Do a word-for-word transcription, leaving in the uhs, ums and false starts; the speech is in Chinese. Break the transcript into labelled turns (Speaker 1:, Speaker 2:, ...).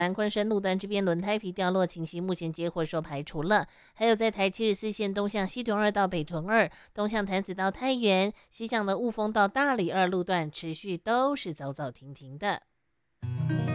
Speaker 1: 南昆山路段这边轮胎皮掉落情形，目前结火说排除了。还有在台七十四线东向西屯二到北屯二，东向潭子到太原，西向的雾峰到大里二路段持续都是走走停停的。